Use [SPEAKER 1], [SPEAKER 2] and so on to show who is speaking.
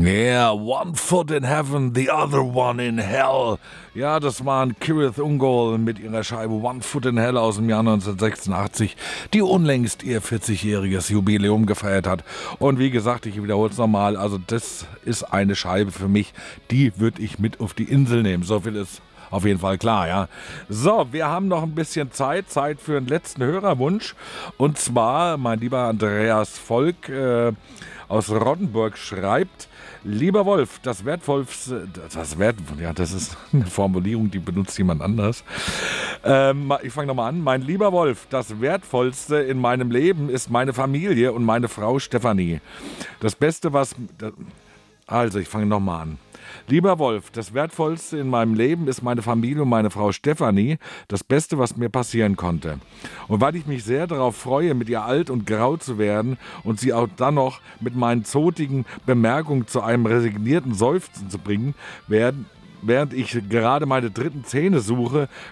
[SPEAKER 1] Yeah, one foot in heaven, the other one in hell. Ja, das waren Kirith Ungol mit ihrer Scheibe One Foot in Hell aus dem Jahr 1986, die unlängst ihr 40-jähriges Jubiläum gefeiert hat. Und wie gesagt, ich wiederhole es nochmal, also das ist eine Scheibe für mich, die würde ich mit auf die Insel nehmen. So viel ist auf jeden Fall klar, ja. So, wir haben noch ein bisschen Zeit für einen letzten Hörerwunsch. Und zwar, mein lieber Andreas Volk aus Rottenburg schreibt: Lieber Wolf, das ist eine Formulierung, die benutzt jemand anders. Ich fange nochmal an. Mein lieber Wolf, das Wertvollste in meinem Leben ist meine Familie und meine Frau Stefanie. Ich fange nochmal an. Lieber Wolf, das Wertvollste in meinem Leben ist meine Familie und meine Frau Stefanie, das Beste, was mir passieren konnte. Und weil ich mich sehr darauf freue, mit ihr alt und grau zu werden und sie auch dann noch mit meinen zotigen Bemerkungen zu einem resignierten Seufzen zu bringen, während ich gerade meine dritten Zähne suche,